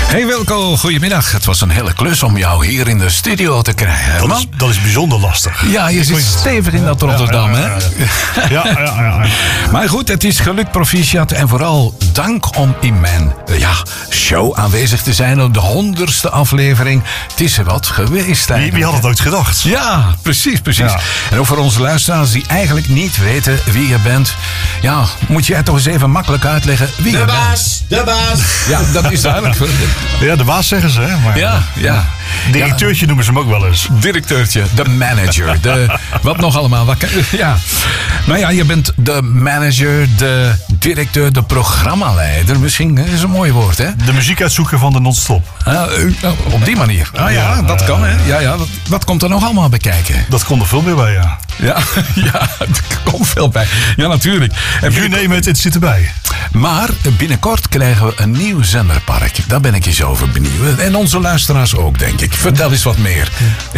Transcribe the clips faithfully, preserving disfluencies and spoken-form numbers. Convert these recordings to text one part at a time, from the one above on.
Hey Wilco, goedemiddag. Het was een hele klus om jou hier in de studio te krijgen. Dat is, dat is bijzonder lastig. Ja, je zit stevig in dat Rotterdam, ja, ja, ja, ja. Ja, ja, ja, ja. Maar goed, het is gelukt, proficiat. En vooral dank om in mijn ja, show aanwezig te zijn op de honderdste aflevering. Het is er wat geweest eigenlijk. Wie, wie had het ooit gedacht? Ja, precies, precies. Ja. En ook voor onze luisteraars die eigenlijk niet weten wie je bent. Ja, moet jij toch eens even makkelijk uitleggen wie de je baas, bent. De baas, Ja, dat is duidelijk. Ja, de baas zeggen ze, hè? Maar, Ja, ja. Directeurtje ja. noemen ze hem ook wel eens. Directeurtje, de manager, de wat nog allemaal. Wat, ja. Nou ja, je bent de manager, de directeur, de programmaleider. Misschien is een mooi woord, hè? De muziekuitzoeker van de non-stop. Uh, uh, op die manier. Ah ja, ja dat uh, kan, hè? Ja, ja. Wat, wat komt er nog allemaal bij kijken? Dat komt er veel meer bij, ja. Ja, ja, er komt veel bij. Ja, natuurlijk. You name it, het zit erbij. Maar binnenkort krijgen we een nieuw zenderpark. Daar ben ik eens over benieuwd. En onze luisteraars ook, denk ik. Vertel eens wat meer.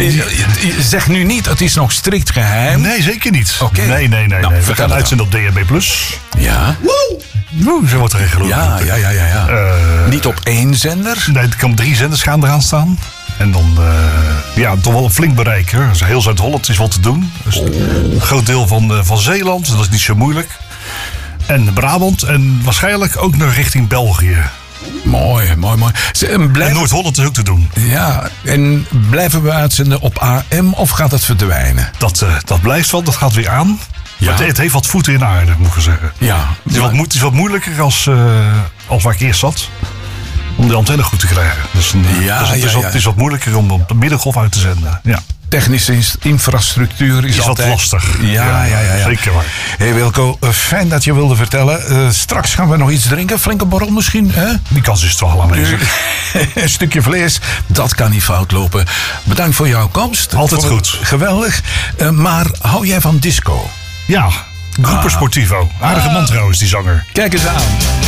Zeg nu niet, het is nog strikt geheim. Nee, zeker niet. Okay. Nee, nee, nee. Nou, nee. We gaan uitzenden op D H B plus. Ja. Woe! Woe, zo wordt er gelukt. Ja, ja, ja, ja. ja. Uh, niet op één zender? Nee, er komen drie zenders gaan eraan staan. En dan, uh, ja, toch wel een flink bereik. Hè. Dus heel Zuid-Holland is wat te doen. Dus oh. Een groot deel van, uh, van Zeeland, dat is niet zo moeilijk. En Brabant en waarschijnlijk ook naar richting België. Mooi, mooi, mooi. En, blijf... en Noord-Holland is ook te doen. Ja, en blijven we uitzenden op A M of gaat het verdwijnen? Dat, uh, dat blijft wel, dat gaat weer aan. Ja. Maar het, het heeft wat voeten in aarde, moet ik zeggen. Ja. Het is, wat, het is wat moeilijker als, uh, als waar ik eerst zat. Om de antenne goed te krijgen. Dus, een, ja, dus het, ja, is wat, ja. het is wat moeilijker om op de middengolf uit te zenden. Ja. Technische infrastructuur is, is altijd... wat lastig. Ja, ja, ja, ja, ja. Zeker waar. Hey Wilco, fijn dat je wilde vertellen. Uh, straks gaan we nog iets drinken. Flinke borrel misschien, hè? Die kans is toch al aanwezig. Een stukje vlees, dat kan niet fout lopen. Bedankt voor jouw komst. Altijd goed. Geweldig. Uh, maar hou jij van disco? Ja, Gruppo ah. Sportivo. Aardige ah. man trouwens, die zanger. Kijk eens aan.